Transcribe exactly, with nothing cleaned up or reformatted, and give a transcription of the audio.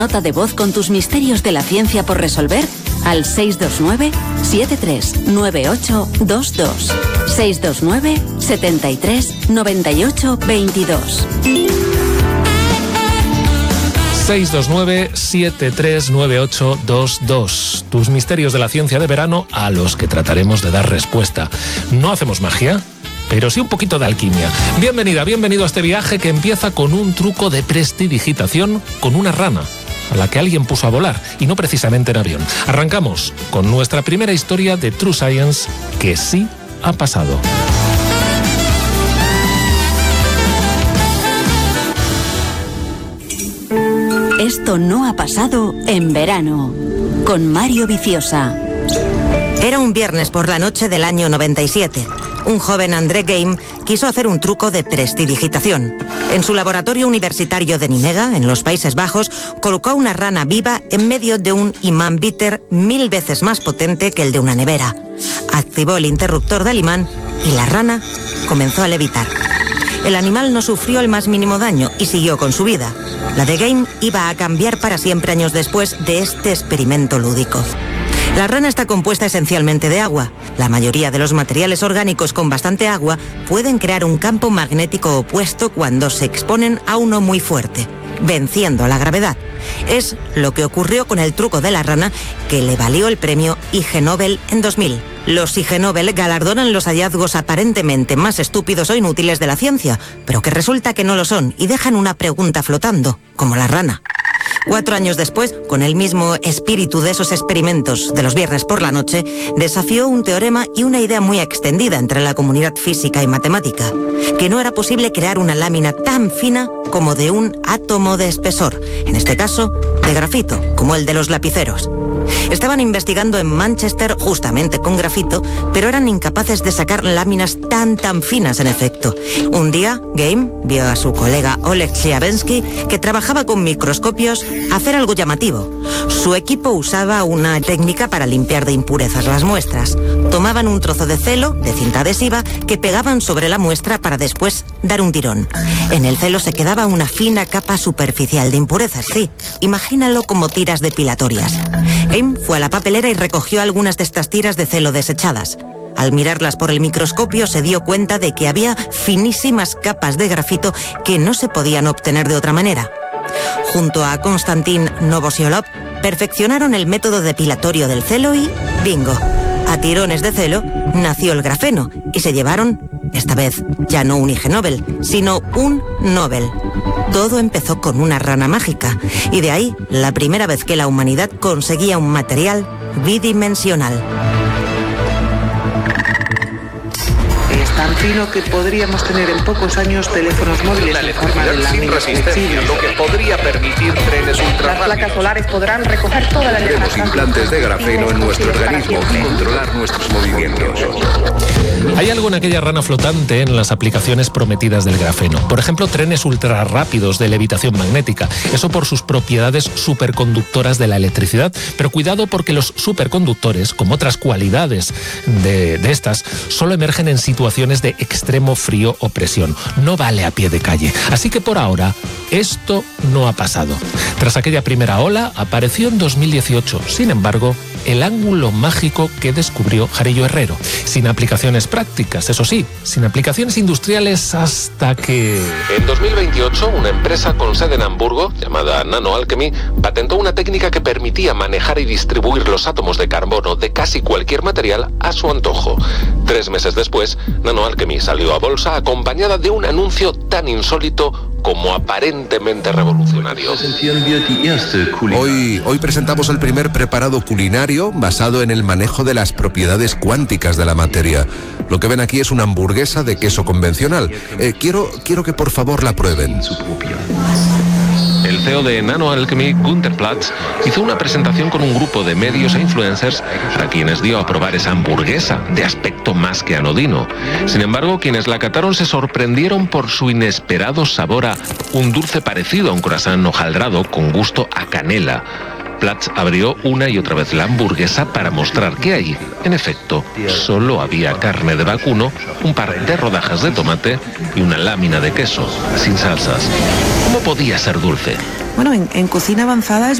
Nota de voz con tus misterios de la ciencia por resolver al seis dos nueve, siete tres nueve ocho dos dos. seis dos nueve, setenta y tres, noventa y ocho, veintidós. seis dos nueve, siete tres nueve ocho dos dos. Tus misterios de la ciencia de verano a los que trataremos de dar respuesta. No hacemos magia, pero sí un poquito de alquimia. Bienvenida, bienvenido a este viaje que empieza con un truco de prestidigitación con una rana a la que alguien puso a volar, y no precisamente en avión. Arrancamos con nuestra primera historia de True Science que sí ha pasado. Esto no ha pasado en verano, con Mario Viciosa. Era un viernes por la noche del año noventa y siete. Un joven André Geim quiso hacer un truco de prestidigitación. En su laboratorio universitario de Nimega, en los Países Bajos, colocó una rana viva en medio de un imán bitter mil veces más potente que el de una nevera. Activó el interruptor del imán y la rana comenzó a levitar. El animal no sufrió el más mínimo daño y siguió con su vida. La de Geim iba a cambiar para siempre años después de este experimento lúdico. La rana está compuesta esencialmente de agua. La mayoría de los materiales orgánicos con bastante agua pueden crear un campo magnético opuesto cuando se exponen a uno muy fuerte, venciendo a la gravedad. Es lo que ocurrió con el truco de la rana, que le valió el premio Ig Nobel en dos mil. Los Ig Nobel galardonan los hallazgos aparentemente más estúpidos o inútiles de la ciencia, pero que resulta que no lo son y dejan una pregunta flotando, como la rana. Cuatro años después, con el mismo espíritu de esos experimentos de los viernes por la noche, desafió un teorema y una idea muy extendida entre la comunidad física y matemática, que no era posible crear una lámina tan fina como de un átomo de espesor, en este caso, de grafito, como el de los lapiceros. Estaban investigando en Manchester justamente con grafito, pero eran incapaces de sacar láminas tan tan finas en efecto. Un día, Geim vio a su colega Oleg Schiavensky, que trabajaba con microscopios, hacer algo llamativo. Su equipo usaba una técnica para limpiar de impurezas las muestras. Tomaban un trozo de celo, de cinta adhesiva, que pegaban sobre la muestra para después dar un tirón. En el celo se quedaba una fina capa superficial de impurezas, sí. Imagínalo como tiras depilatorias. Geim fue a la papelera y recogió algunas de estas tiras de celo desechadas. Al mirarlas por el microscopio se dio cuenta de que había finísimas capas de grafito que no se podían obtener de otra manera. Junto a Konstantin Novosiolov, perfeccionaron el método depilatorio del celo y ¡bingo! A tirones de celo nació el grafeno y se llevaron, esta vez ya no un Ig Nobel, sino un Nobel. Todo empezó con una rana mágica y de ahí la primera vez que la humanidad conseguía un material bidimensional. Es tan fino que podríamos tener en pocos años teléfonos móviles en forma de láminas flexibles, lo que podría permitir trenes ultra. Las placas solares podrán recoger toda la energía. Tenemos implantes de grafeno en nuestro organismo y controlar nuestros movimientos. Hay algo en aquella rana flotante en las aplicaciones prometidas del grafeno. Por ejemplo, trenes ultra rápidos de levitación magnética. Eso por sus propiedades superconductoras de la electricidad. Pero cuidado, porque los superconductores, como otras cualidades de, de estas, solo emergen en situaciones de extremo frío o presión. No vale a pie de calle. Así que por ahora, esto no ha pasado. Tras aquella primera ola, apareció en dos mil dieciocho. Sin embargo, el ángulo mágico que descubrió Jarillo Herrero. Sin aplicaciones prácticas, eso sí, sin aplicaciones industriales hasta que... En dos mil veintiocho, una empresa con sede en Hamburgo, llamada Nano Alchemy, patentó una técnica que permitía manejar y distribuir los átomos de carbono de casi cualquier material a su antojo. Tres meses después, Nano Alchemy salió a bolsa acompañada de un anuncio tan insólito como aparentemente revolucionario. Hoy, hoy presentamos el primer preparado culinario basado en el manejo de las propiedades cuánticas de la materia. Lo que ven aquí es una hamburguesa de queso convencional. Eh, quiero, quiero que por favor la prueben. El C E O de Nano Alchemy, Günter Platz, hizo una presentación con un grupo de medios e influencers a quienes dio a probar esa hamburguesa de aspecto más que anodino. Sin embargo, quienes la cataron se sorprendieron por su inesperado sabor a un dulce parecido a un croissant hojaldrado con gusto a canela. Platz abrió una y otra vez la hamburguesa para mostrar que ahí, en efecto, solo había carne de vacuno, un par de rodajas de tomate y una lámina de queso, sin salsas. ¿Cómo podía ser dulce? Bueno, en, en cocina avanzada es